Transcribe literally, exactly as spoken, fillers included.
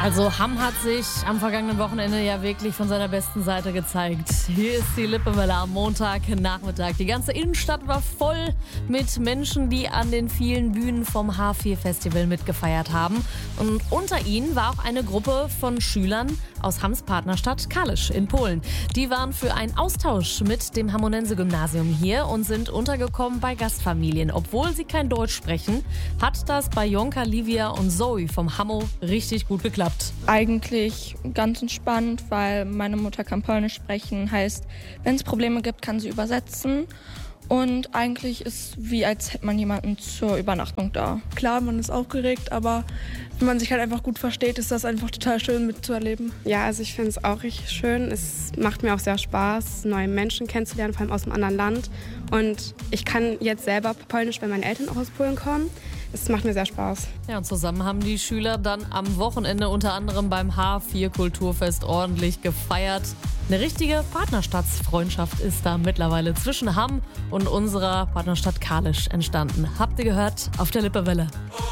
Also Hamm hat sich am vergangenen Wochenende ja wirklich von seiner besten Seite gezeigt. Hier ist die Lippewelle am Montagnachmittag. Die ganze Innenstadt war voll mit Menschen, die an den vielen Bühnen vom H vier Festival mitgefeiert haben. Und unter ihnen war auch eine Gruppe von Schülern aus Hamms Partnerstadt Kalisz in Polen. Die waren für einen Austausch mit dem Hamonense-Gymnasium hier und sind untergekommen bei Gastfamilien. Obwohl sie kein Deutsch sprechen, hat das bei Jonka, Livia und Zoe vom Hamo richtig gut geklappt. Eigentlich ganz entspannt, weil meine Mutter kann Polnisch sprechen. Heißt, wenn es Probleme gibt, kann sie übersetzen. Und eigentlich ist wie, als hätte man jemanden zur Übernachtung da. Klar, man ist aufgeregt, aber wenn man sich halt einfach gut versteht, ist das einfach total schön mitzuerleben. Ja, also ich finde es auch richtig schön. Es macht mir auch sehr Spaß, neue Menschen kennenzulernen, vor allem aus einem anderen Land. Und ich kann jetzt selber Polnisch, weil meine Eltern auch aus Polen kommen. Es macht mir sehr Spaß. Ja, und zusammen haben die Schüler dann am Wochenende unter anderem beim H vier Kulturfest ordentlich gefeiert. Eine richtige Partnerstadtsfreundschaft ist da mittlerweile zwischen Hamm und unserer Partnerstadt Kalisz entstanden. Habt ihr gehört? Auf der Lippewelle.